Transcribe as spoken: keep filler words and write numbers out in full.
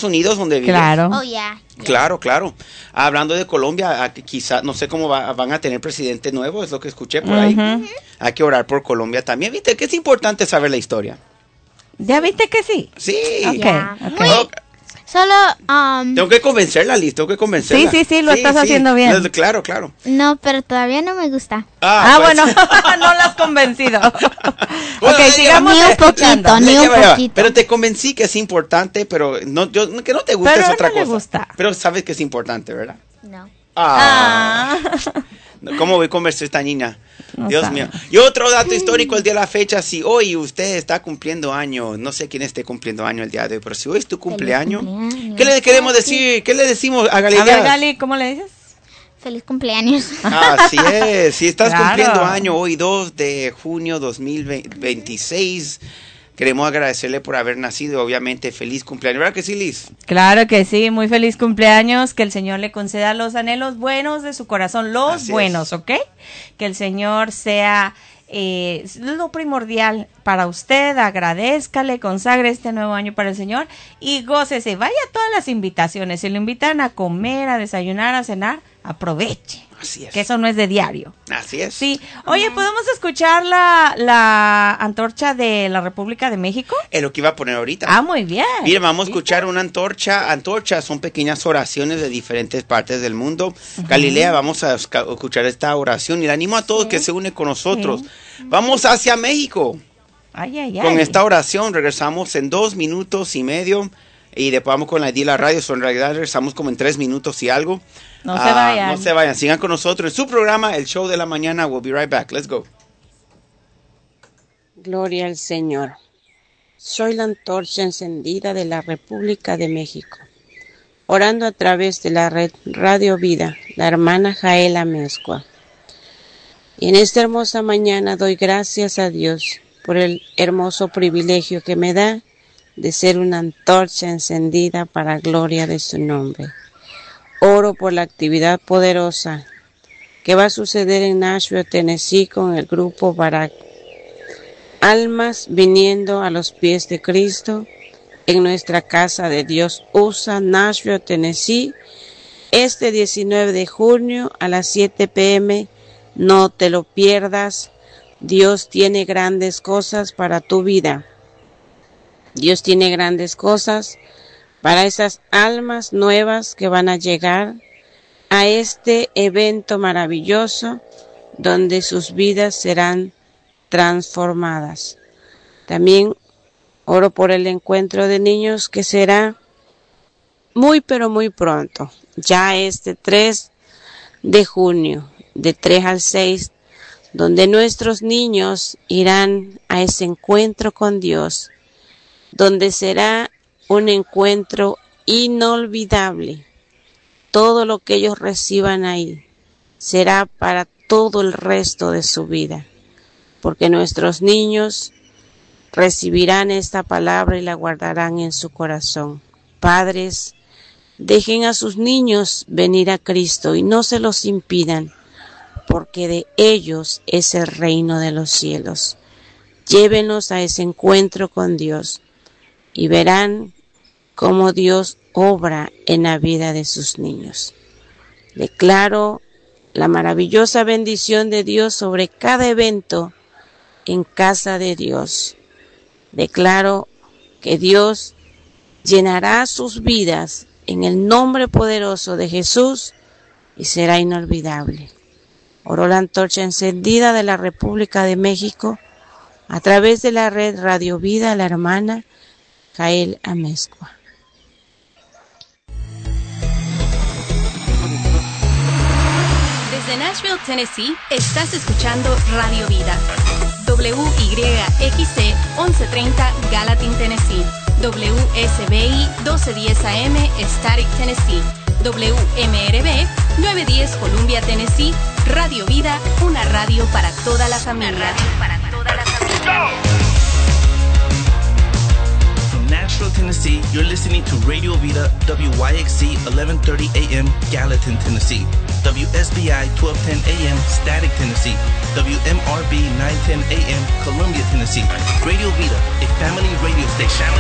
Unidos donde vive. Claro. Oh, yeah. Claro, claro. Hablando de Colombia, quizás, no sé cómo va, van a tener presidente nuevo, es lo que escuché por ahí. Uh-huh. Hay que orar por Colombia también. ¿Viste que es importante saber la historia? ¿Ya viste que sí? Sí. Ok, Yeah. ok. Muy- Oh, Solo, um, tengo que convencerla, Liz, tengo que convencerla. Sí, sí, sí, lo estás haciendo bien. Lo- Claro, claro. no, pero todavía no me gusta. Ah, pues. bueno, no la has convencido. Bueno, Ok, ya sigamos Ni un escuchando. poquito, ni Ya un va, ya va. poquito. Pero te convencí que es importante, pero no, yo, que no te gusta Pero es otra no le cosa. gusta. Pero sabes que es importante, ¿verdad? No. Ah. Ah. ¿Cómo voy a convencer a esta niña? No Dios sabe. mío. Y otro dato histórico, el día de la fecha, si hoy usted está cumpliendo año, no sé quién esté cumpliendo año el día de hoy, pero si hoy es tu cumpleaños, cumpleaños. ¿qué le queremos decir? ¿Qué le decimos a A Galilea? ver, Gali, ¿cómo le dices? Feliz cumpleaños. Así es, si estás Claro. cumpliendo año hoy dos de junio dos mil veintiséis, queremos agradecerle por haber nacido, obviamente, feliz cumpleaños. ¿Verdad que sí, Liz? Claro que sí, muy feliz cumpleaños, que el Señor le conceda los anhelos buenos de su corazón, los Así buenos, es. ¿ok? Que el Señor sea eh, lo primordial para usted, agradézcale, consagre este nuevo año para el Señor y gócese, vaya a todas las invitaciones, si lo invitan a comer, a desayunar, a cenar, aproveche, Así es. que eso no es de diario. Así es. Sí, oye, ¿podemos escuchar la, la antorcha de la República de México? Es lo que iba a poner ahorita. Ah, muy bien. Mire, vamos a escuchar una antorcha. Antorchas son pequeñas oraciones de diferentes partes del mundo. Galilea, vamos a esca- escuchar esta oración y le animo a todos Sí. que se une con nosotros. Vamos hacia México. Ay, ay, ay. Con esta oración regresamos en dos minutos y medio y después vamos con la I D I la radio. So, en realidad regresamos como en tres minutos y algo. No se Ah, vayan. No se vayan. Sigan con nosotros en su programa, El Show de la Mañana. We'll be right back. Let's go. Gloria al Señor. Soy la antorcha encendida de la República de México, orando a través de la red Radio Vida, la hermana Jael Amezcua. Y en esta hermosa mañana doy gracias a Dios por el hermoso privilegio que me da de ser una antorcha encendida para gloria de su nombre. Oro por la actividad poderosa que va a suceder en Nashville, Tennessee, con el grupo Barak. Almas viniendo a los pies de Cristo en nuestra casa de Dios U S A, Nashville, Tennessee, este diecinueve de junio a las siete pe eme. No te lo pierdas. Dios tiene grandes cosas para tu vida. Dios tiene grandes cosas para esas almas nuevas que van a llegar a este evento maravilloso donde sus vidas serán transformadas. También oro por el encuentro de niños que será muy pero muy pronto, ya este tres de junio, de tres al seis, donde nuestros niños irán a ese encuentro con Dios, donde será un encuentro inolvidable. Todo lo que ellos reciban ahí será para todo el resto de su vida, porque nuestros niños recibirán esta palabra y la guardarán en su corazón. Padres, dejen a sus niños venir a Cristo y no se los impidan, porque de ellos es el reino de los cielos. Llévenos a ese encuentro con Dios y verán cómo Dios obra en la vida de sus niños. Declaro la maravillosa bendición de Dios sobre cada evento en casa de Dios. Declaro que Dios llenará sus vidas en el nombre poderoso de Jesús y será inolvidable. Oro la antorcha encendida de la República de México a través de la red Radio Vida, la hermana Jael Amezcua. Desde Nashville, Tennessee, estás escuchando Radio Vida. W Y X C once treinta Gallatin, Tennessee. W S B I doce diez A M Static, Tennessee. W M R B nueve diez Columbia, Tennessee. Radio Vida, una radio para toda la familia. Radio para toda la familia. From Nashville, Tennessee, you're listening to Radio Vida, W Y X C eleven thirty A M Gallatin, Tennessee. W S B I twelve ten A M Static, Tennessee. W M R B nine ten A M Columbia, Tennessee. Radio Vida, a family radio station.